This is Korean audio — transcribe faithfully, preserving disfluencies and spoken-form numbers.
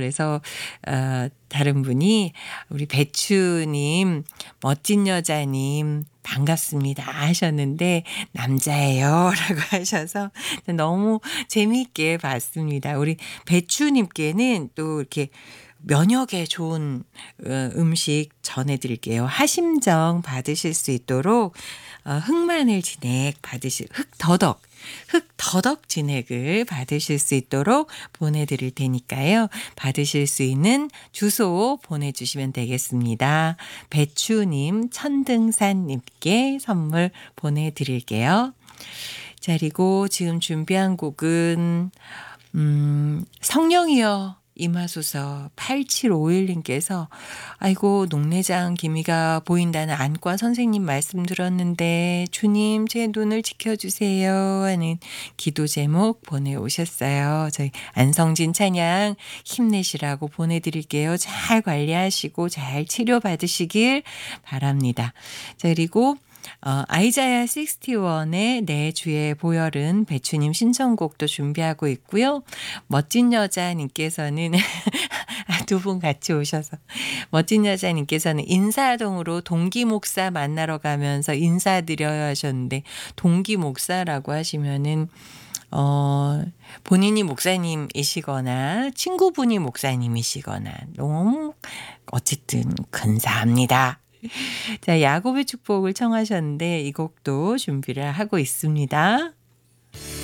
그래서 어 다른 분이 우리 배추님, 멋진 여자님 반갑습니다 하셨는데 남자예요라고 하셔서 너무 재미있게 봤습니다. 우리 배추님께는 또 이렇게 면역에 좋은 어 음식 전해드릴게요. 하심정 받으실 수 있도록 어 흑마늘 진액 받으실 흑더덕 흑더덕 진액을 받으실 수 있도록 보내드릴 테니까요. 받으실 수 있는 주소 보내주시면 되겠습니다. 배추님, 천등산님께 선물 보내드릴게요. 자, 그리고 지금 준비한 곡은 음, 성령이여 임하소서 팔칠오일님께서 아이고 녹내장 기미가 보인다는 안과 선생님 말씀 들었는데 주님 제 눈을 지켜주세요 하는 기도 제목 보내오셨어요. 저희 안성진 찬양 힘내시라고 보내드릴게요. 잘 관리하시고 잘 치료받으시길 바랍니다. 자, 그리고 어, 아이자야 육십일의 내 주의 보혈은 배추님 신청곡도 준비하고 있고요. 멋진 여자님께서는 두 분 같이 오셔서 멋진 여자님께서는 인사동으로 동기 목사 만나러 가면서 인사드려야 하셨는데 동기 목사라고 하시면은 어, 본인이 목사님이시거나 친구분이 목사님이시거나 너무 어쨌든 근사합니다. 자, 야곱의 축복을 청하셨는데 이 곡도 준비를 하고 있습니다.